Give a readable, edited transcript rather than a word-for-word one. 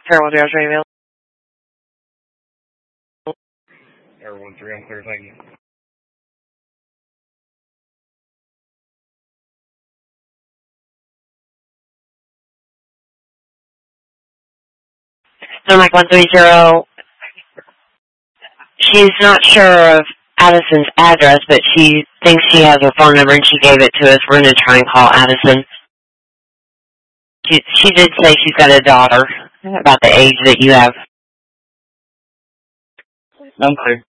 Farewell Drive Radio. Air 13, I'm clear, thank you. So Mike 130. She's not sure of Addison's address, but she thinks she has her phone number and she gave it to us. We're going to try and call Addison. She did say she's got a daughter about the age that you have. I'm clear.